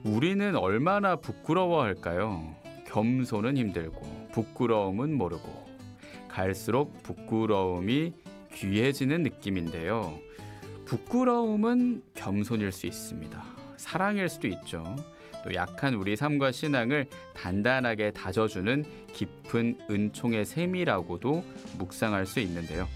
우리는 얼마나 부끄러워할까요? 겸손은 힘들고 부끄러움은 모르고 갈수록 부끄러움이 귀해지는 느낌인데요. 부끄러움은 겸손일 수 있습니다. 사랑일 수도 있죠. 또 약한 우리 삶과 신앙을 단단하게 다져주는 깊은 은총의 셈이라고도 묵상할 수 있는데요.